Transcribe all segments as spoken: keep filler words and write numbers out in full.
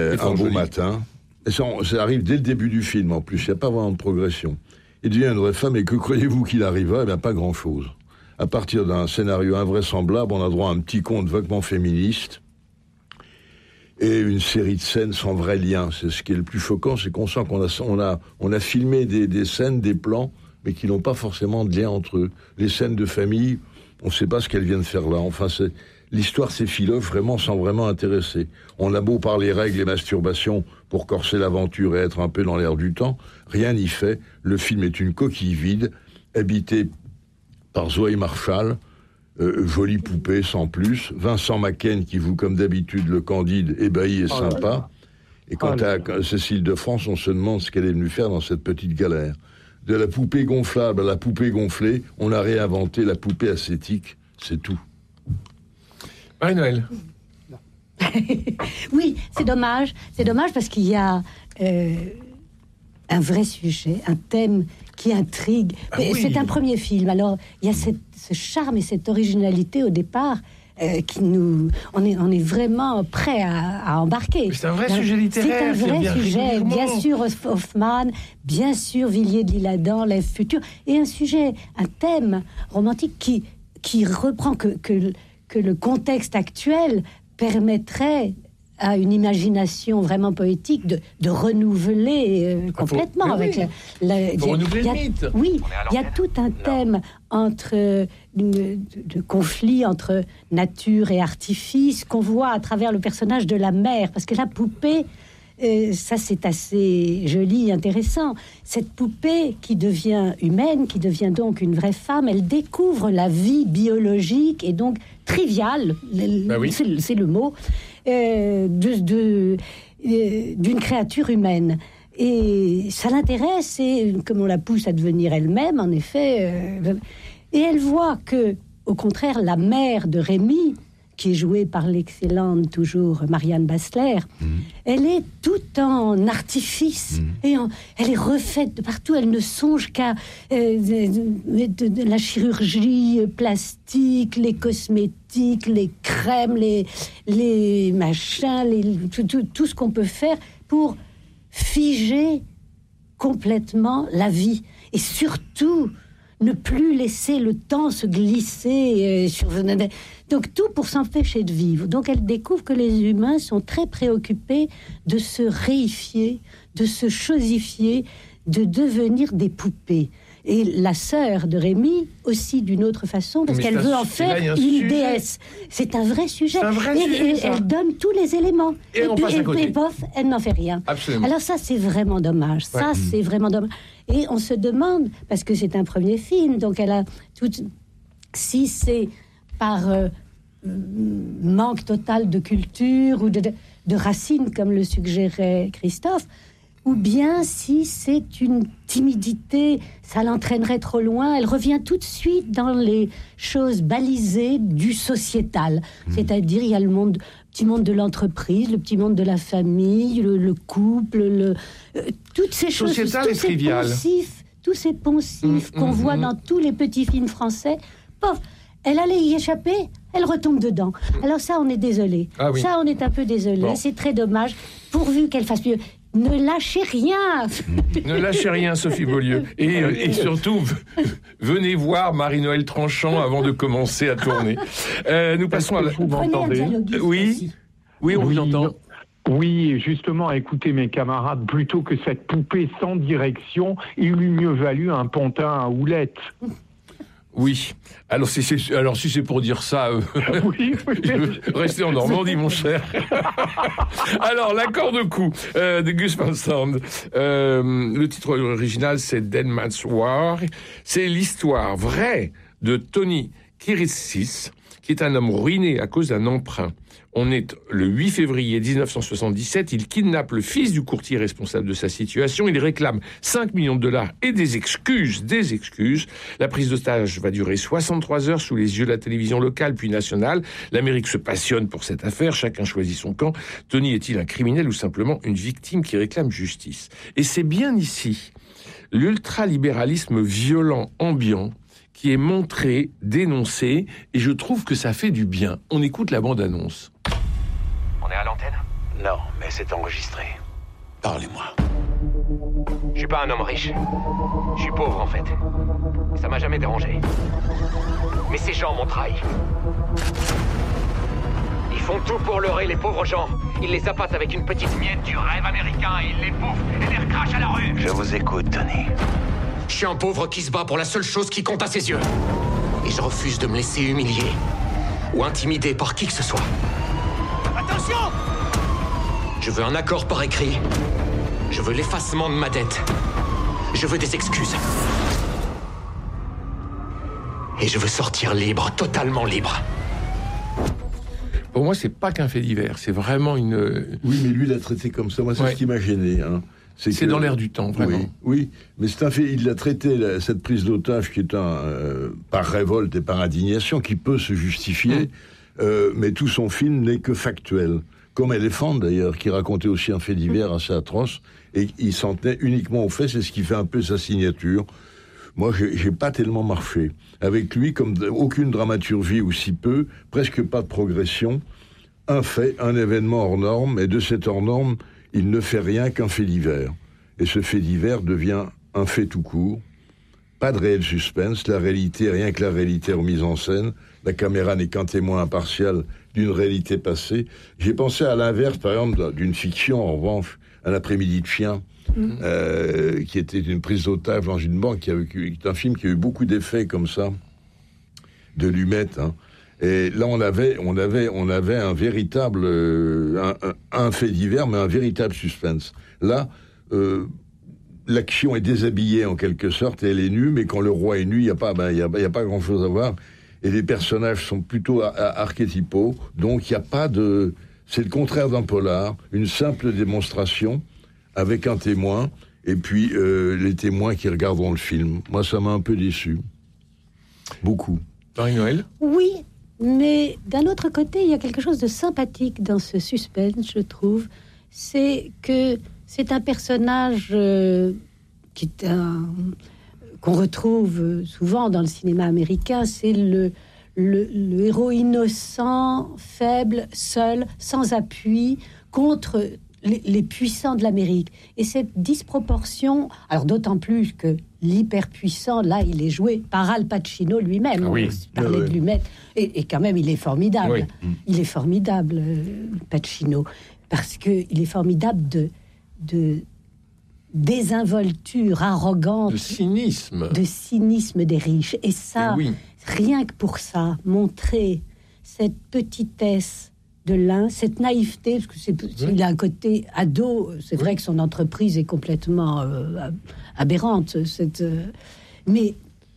euh, un beau matin. Et ça, ça arrive dès le début du film, en plus. Il n'y a pas vraiment de progression. Il devient une vraie femme, et que croyez-vous qu'il arriva ? Eh bien, pas grand-chose. À partir d'un scénario invraisemblable, on a droit à un petit conte vaguement féministe et une série de scènes sans vrai lien. C'est ce qui est le plus choquant, c'est qu'on sent qu'on a, on a, on a filmé des, des scènes, des plans, mais qui n'ont pas forcément de lien entre eux. Les scènes de famille, on ne sait pas ce qu'elles viennent faire là. Enfin, c'est, l'histoire s'effiloche vraiment sans vraiment intéresser. On a beau parler règles et masturbation pour corser l'aventure et être un peu dans l'air du temps, rien n'y fait. Le film est une coquille vide, habité par Zoé Marshall, euh, jolie poupée sans plus, Vincent Macken qui joue comme d'habitude le Candide, ébahi et oh sympa, là. Et quant oh à là. Cécile de France, on se demande ce qu'elle est venue faire dans cette petite galère. De la poupée gonflable à la poupée gonflée, on a réinventé la poupée ascétique, c'est tout. Marie-Noëlle. Oui, c'est dommage, c'est dommage parce qu'il y a euh, un vrai sujet, un thème qui intrigue. Ah oui. C'est un premier film, alors il y a cette, ce charme et cette originalité au départ euh, qui nous, on est, on est vraiment prêt à, à embarquer. C'est un vrai alors, sujet littéraire. C'est un vrai bien sujet, bien sûr Hoffmann, bien sûr Villiers de l'Isle-Adam, l'Ève future, et un sujet, un thème romantique qui, qui reprend que, que, que le contexte actuel permettrait à une imagination vraiment poétique de, de renouveler euh, complètement faut, avec oui. la, la il faut renouveler le mythe. Oui, il y a tout un thème entre euh, de, de conflit entre nature et artifice qu'on voit à travers le personnage de la mère, parce que la poupée, euh, ça c'est assez joli, intéressant. Cette poupée qui devient humaine, qui devient donc une vraie femme, elle découvre la vie biologique et donc triviale, bah oui. c'est, c'est le mot. Euh, de, de, euh, d'une créature humaine. Et ça l'intéresse, et comme on la pousse à devenir elle-même, en effet. Euh, et elle voit que, au contraire, la mère de Rémi, qui est jouée par l'excellente, toujours, Marianne Bassler, mmh. elle est tout en artifice, mmh. et en, elle est refaite de partout, elle ne songe qu'à euh, de, de, de la chirurgie plastique, les cosmétiques, les crèmes, les, les machins, les, tout, tout, tout ce qu'on peut faire pour figer complètement la vie, et surtout ne plus laisser le temps se glisser euh, sur... Donc tout pour s'empêcher de vivre. Donc elle découvre que les humains sont très préoccupés de se réifier, de se chosifier, de devenir des poupées. Et la sœur de Rémi aussi d'une autre façon, parce Mais qu'elle veut en faire une sujet. déesse. C'est un vrai sujet. C'est un vrai et, sujet, et ça. Elle donne tous les éléments. Et, et on passe à côté. Et bof, elle n'en fait rien. Absolument. Alors ça, c'est vraiment dommage. Ouais. Ça, mmh. c'est vraiment dommage. Et on se demande, parce que c'est un premier film, donc elle a tout... Si c'est par euh, manque total de culture ou de, de, de racines, comme le suggérait Christophe, ou bien si c'est une timidité, ça l'entraînerait trop loin, elle revient tout de suite dans les choses balisées du sociétal. Mmh. C'est-à-dire, il y a le monde, petit monde de l'entreprise, le petit monde de la famille, le, le couple, le, euh, toutes ces choses, sociétal tous et ces trivial. poncifs, tous ces poncifs mmh, qu'on mmh, voit mmh. dans tous les petits films français. Pof, elle allait y échapper, elle retombe dedans. Alors ça, on est désolé. Ah oui. Ça, on est un peu désolé. Bon. C'est très dommage, pourvu qu'elle fasse mieux. Ne lâchez rien. Ne lâchez rien, Sophie Beaulieu. Et, et surtout, venez voir Marie-Noëlle Tranchant avant de commencer à tourner. Euh, nous passons à la... Vous m'entendez ? Oui, oui, on oui, vous entend. Oui, justement, écoutez mes camarades, plutôt que cette poupée sans direction, il eût mieux valu un pantin à houlettes. Oui. Alors si c'est alors si c'est pour dire ça, euh, oui, oui. Restez en Normandie, mon cher. Alors l'accord de coup euh, de Gus Van Sant. Euh, le titre original c'est Dead Man's War. C'est l'histoire vraie de Tony Kiritsis, qui est un homme ruiné à cause d'un emprunt. On est le huit février dix-neuf cent soixante-dix-sept, il kidnappe le fils du courtier responsable de sa situation, il réclame cinq millions de dollars et des excuses, des excuses. La prise d'otage va durer soixante-trois heures sous les yeux de la télévision locale puis nationale. L'Amérique se passionne pour cette affaire, chacun choisit son camp. Tony est-il un criminel ou simplement une victime qui réclame justice ? Et c'est bien ici l'ultralibéralisme violent, ambiant, qui est montré, dénoncé, et je trouve que ça fait du bien. On écoute la bande-annonce. On est à l'antenne ? Non, mais c'est enregistré. Parlez-moi. Je suis pas un homme riche. Je suis pauvre, en fait. Ça m'a jamais dérangé. Mais ces gens m'ont trahi. Ils font tout pour leurrer les pauvres gens. Ils les appâtent avec une petite miette du rêve américain et ils les bouffent et les recrachent à la rue. Je vous écoute, Tony. Je suis un pauvre qui se bat pour la seule chose qui compte à ses yeux. Et je refuse de me laisser humilier ou intimider par qui que ce soit. Attention! Je veux un accord par écrit. Je veux l'effacement de ma dette. Je veux des excuses. Et je veux sortir libre, totalement libre. Pour moi, c'est pas qu'un fait divers, c'est vraiment une... Oui, mais lui, il l'a traité comme ça. Moi, c'est ouais. ce qui m'a gêné. Hein. C'est, c'est que... dans l'air du temps, vraiment. Oui, oui, mais c'est un fait. Il l'a traité, la, cette prise d'otage, qui est un, euh, par révolte et par indignation, qui peut se justifier, mmh. euh, mais tout son film n'est que factuel. Comme Elephant, d'ailleurs, qui racontait aussi un fait divers assez atroce, et il s'en tenait uniquement aux faits, c'est ce qui fait un peu sa signature. Moi, j'ai, j'ai pas tellement marché. Avec lui, comme aucune dramaturgie ou si peu, presque pas de progression, un fait, un événement hors norme, et de cet hors norme, il ne fait rien qu'un fait divers. Et ce fait divers devient un fait tout court. Pas de réel suspense, la réalité, rien que la réalité remise en scène. La caméra n'est qu'un témoin impartial d'une réalité passée. J'ai pensé à l'inverse, par exemple, d'une fiction, en revanche, Un après-midi de chien, mmh. euh, qui était une prise d'otage dans une banque, qui, a eu, qui est un film qui a eu beaucoup d'effets comme ça, de Lumet. Hein. Et là, on avait, on avait, on avait un véritable, euh, un, un, un fait divers, mais un véritable suspense. Là, euh, l'action est déshabillée en quelque sorte, et elle est nue, mais quand le roi est nu, il n'y a pas, ben, il y a, il y a pas grand-chose à voir. Et les personnages sont plutôt a- a- archétypaux, donc il n'y a pas de... C'est le contraire d'un polar, une simple démonstration avec un témoin, et puis euh, les témoins qui regarderont le film. Moi, ça m'a un peu déçu. Beaucoup. Marie-Noël ? Oui, mais d'un autre côté, il y a quelque chose de sympathique dans ce suspense, je trouve. C'est que c'est un personnage euh, qui est un... qu'on retrouve souvent dans le cinéma américain, c'est le, le, le héros innocent, faible, seul, sans appui, contre les, les puissants de l'Amérique. Et cette disproportion, alors d'autant plus que l'hyperpuissant, là, il est joué par Al Pacino lui-même. Ah oui. On parlait oui. de lui mettre. Et, et quand même, il est formidable. Oui. Il est formidable, euh, Pacino, parce qu'il est formidable de... de désinvolture arrogante, de cynisme, de cynisme des riches. Et ça, et oui. rien que pour ça, montrer cette petitesse de l'un, cette naïveté, parce que c'est, oui. il a un côté ado. C'est oui. vrai que son entreprise est complètement euh, aberrante, cette, euh, mais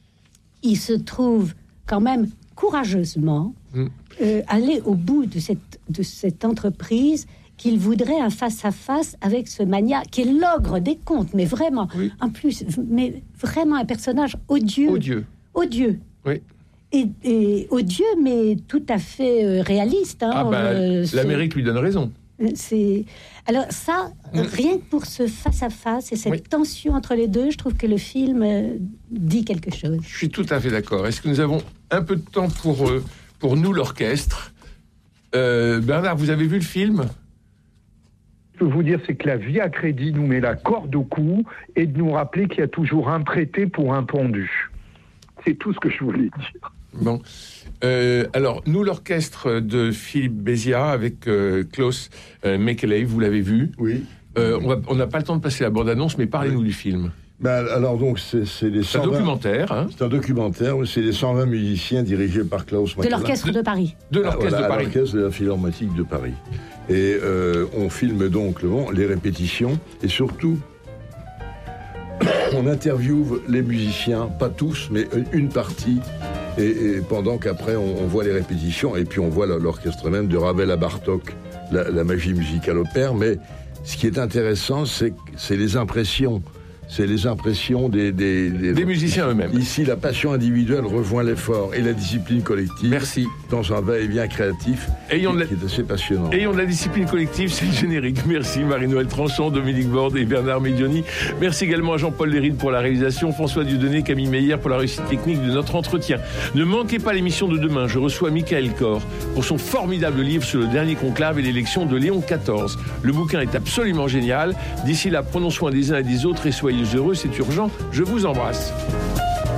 il se trouve quand même courageusement mm. euh, aller au bout de cette de cette entreprise. Qu'il voudrait un face-à-face avec ce mania qui est l'ogre des contes, mais vraiment, oui. en plus, mais vraiment un personnage odieux. Odieux. Odieux. Oui. Et, et odieux, mais tout à fait euh, réaliste. Hein, ah ben, euh, l'Amérique lui donne raison. C'est... Alors ça, mmh. rien que pour ce face-à-face et cette oui. tension entre les deux, je trouve que le film euh, dit quelque chose. Je suis tout à fait d'accord. Est-ce que nous avons un peu de temps pour, euh, pour nous, l'orchestre ? euh, Bernard, vous avez vu le film ? Je peux vous dire, c'est que la vie à crédit nous met la corde au cou et de nous rappeler qu'il y a toujours un prêté pour un pendu. C'est tout ce que je voulais dire. Bon. Euh, alors, nous, l'orchestre de Philippe Béziat avec euh, Klaus euh, Mekele, vous l'avez vu ? Oui. Euh, on n'a pas le temps de passer la bande-annonce, mais parlez-nous oui. du film. Ben, alors, donc, c'est, c'est les c'est un documentaire. Hein. C'est un documentaire, c'est les cent vingt musiciens dirigés par Klaus Mekele. De l'Orchestre de Paris. De l'Orchestre ah, voilà, de Paris. L'Orchestre de la Philharmonique de Paris. Et euh, on filme donc bon, les répétitions, et surtout, on interviewe les musiciens, pas tous, mais une partie, et, et pendant qu'après on, on voit les répétitions, et puis on voit l'orchestre même de Ravel à Bartók, la, la magie musicale opère. Mais ce qui est intéressant, c'est, c'est les impressions. c'est les impressions des... Des, des, des musiciens eux-mêmes. Ici, la passion individuelle rejoint l'effort et la discipline collective. Merci. Dans un va-et-vient créatif Ayons de la... qui est assez passionnant. Ayons de la discipline collective, c'est le générique. Merci Marie-Noël Tranchant, Dominique Borde et Bernard Medioni. Merci également à Jean-Paul Léride pour la réalisation, François Dieudonné, Camille Meyer pour la réussite technique de notre entretien. Ne manquez pas l'émission de demain. Je reçois Michael Kor pour son formidable livre sur le dernier conclave et l'élection de Léon quatorze. Le bouquin est absolument génial. D'ici là, prenons soin des uns et des autres et soyez heureux, c'est urgent. Je vous embrasse.